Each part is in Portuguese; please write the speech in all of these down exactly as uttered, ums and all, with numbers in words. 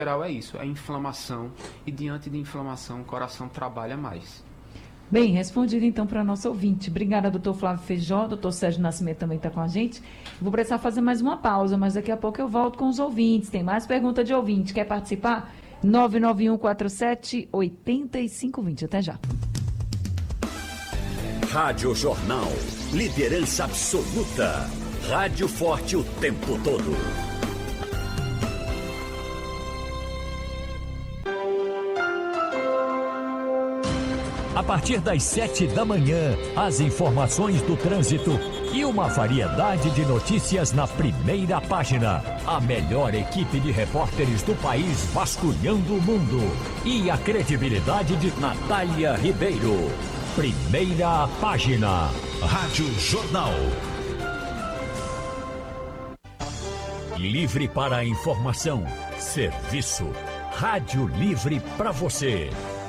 geral é isso, é inflamação, e diante de inflamação o coração trabalha mais. Bem, respondido então para a nossa ouvinte. Obrigada, doutor Flávio Feijó. Doutor Sérgio Nascimento também está com a gente. Vou precisar fazer mais uma pausa, mas daqui a pouco eu volto com os ouvintes. Tem mais pergunta de ouvinte. Quer participar? nove nove um quatro sete oito cinco dois zero. Até já. Rádio Jornal. Liderança absoluta. Rádio forte o tempo todo. A partir das sete da manhã, as informações do trânsito e uma variedade de notícias na primeira página. A melhor equipe de repórteres do país vasculhando o mundo. E a credibilidade de Natália Ribeiro. Primeira página. Rádio Jornal. Livre para a informação. Serviço. Rádio Livre para você.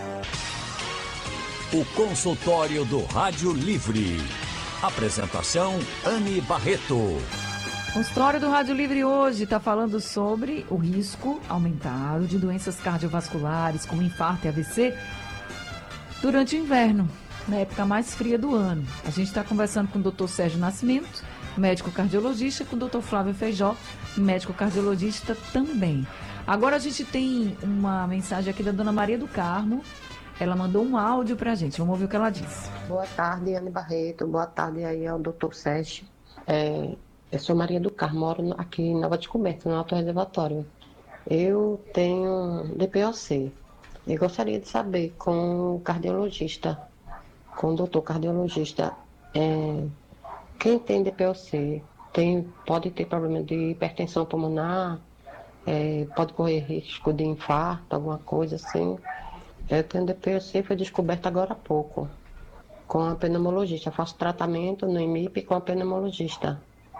O consultório do Rádio Livre. Apresentação, Anne Barreto. O consultório do Rádio Livre hoje está falando sobre o risco aumentado de doenças cardiovasculares, como infarto e A V C, durante o inverno, na época mais fria do ano. A gente está conversando com o doutor Sérgio Nascimento, médico cardiologista, com o doutor Flávio Feijó, médico cardiologista também. Agora a gente tem uma mensagem aqui da dona Maria do Carmo. Ela mandou um áudio pra gente. Vamos ouvir o que ela disse. Boa tarde, Anne Barreto. Boa tarde aí ao doutor Sérgio. É, eu sou Maria do Carmo, moro aqui em Nova Descoberta, no Alto Reservatório. Eu tenho D P O C. Eu gostaria de saber com o cardiologista, com o doutor cardiologista, é, quem tem D P O C tem, pode ter problema de hipertensão pulmonar, é, pode correr risco de infarto, alguma coisa assim. Eu tenho D P O C, foi descoberto agora há pouco, com a pneumologista. Eu faço tratamento no I M I P com a pneumologista.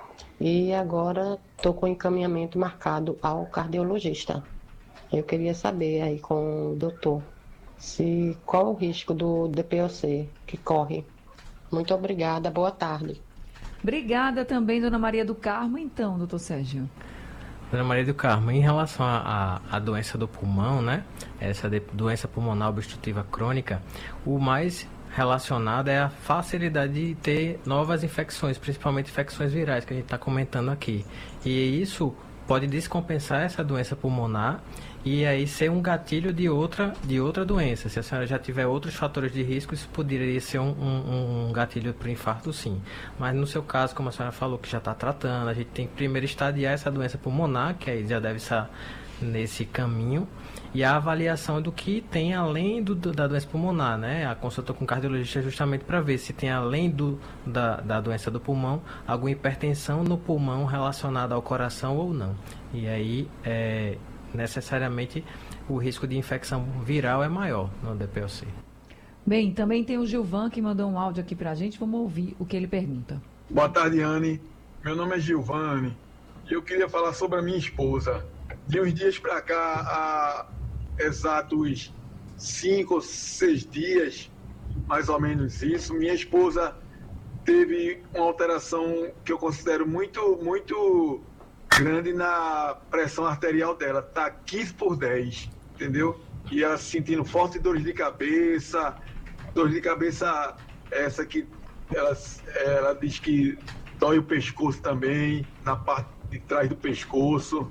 E agora estou com encaminhamento marcado ao cardiologista. Eu queria saber aí com o doutor se, qual o risco do D P O C que corre. Muito obrigada, boa tarde. Obrigada também, dona Maria do Carmo. Então, doutor Sérgio. Dona Maria do Carmo, em relação à doença do pulmão, né? Essa de, doença pulmonar obstrutiva crônica, o mais relacionado é a facilidade de ter novas infecções, principalmente infecções virais, que a gente está comentando aqui. E isso pode descompensar essa doença pulmonar e aí ser um gatilho de outra, de outra doença. Se a senhora já tiver outros fatores de risco, isso poderia ser um, um, um gatilho para o infarto, sim. Mas no seu caso, como a senhora falou, que já está tratando, a gente tem que primeiro estadiar essa doença pulmonar, que aí já deve estar nesse caminho, e a avaliação do que tem além do, do, da doença pulmonar, né? A consulta com o cardiologista é justamente para ver se tem além do, da, da doença do pulmão, alguma hipertensão no pulmão relacionada ao coração ou não. E aí, é, necessariamente, o risco de infecção viral é maior no D P O C. Bem, também tem o Gilvan que mandou um áudio aqui para a gente. Vamos ouvir o que ele pergunta. Boa tarde, Anne. Meu nome é Gilvane e eu queria falar sobre a minha esposa. De uns dias para cá, há exatos cinco ou seis dias, mais ou menos isso, minha esposa teve uma alteração que eu considero muito, muito grande na pressão arterial dela. Está quinze por dez, entendeu? E ela sentindo forte dores de cabeça, dores de cabeça essa que ela, ela diz que dói o pescoço também, na parte de trás do pescoço.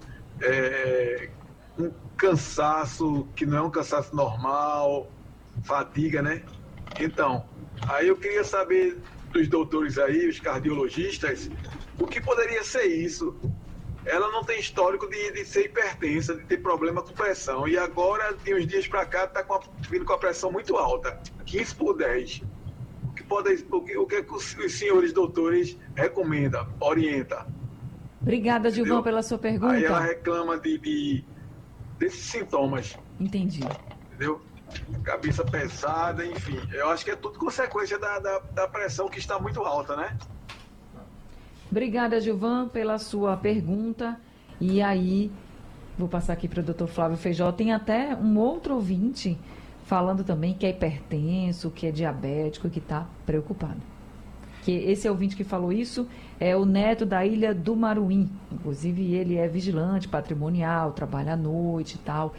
É, um cansaço que não é um cansaço normal, fadiga, né? Então, aí eu queria saber dos doutores aí, os cardiologistas, o que poderia ser isso? Ela não tem histórico de, de ser hipertensa, de ter problema com pressão, e agora, de uns dias para cá, está vindo com a pressão muito alta, quinze por dez. O que, pode, o que, o que os senhores doutores recomendam, orientam? Obrigada, Gilvan, entendeu? Pela sua pergunta. Aí ela reclama de, de, desses sintomas. Entendi. Entendeu? Cabeça pesada, enfim. Eu acho que é tudo consequência da, da, da pressão que está muito alta, né? Obrigada, Gilvan, pela sua pergunta. E aí, vou passar aqui para o doutor Flávio Feijó. Tem até um outro ouvinte falando também que é hipertenso, que é diabético e que está preocupado. Que esse ouvinte que falou isso é o neto da Ilha do Maruim. Inclusive, ele é vigilante patrimonial, trabalha à noite e tal.